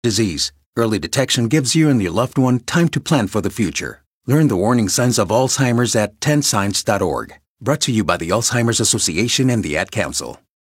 disease. Early detection gives you and your loved one time to plan for the future. Learn the warning signs of Alzheimer's at 10signs.org. Brought to you by the Alzheimer's Association and the Ad Council.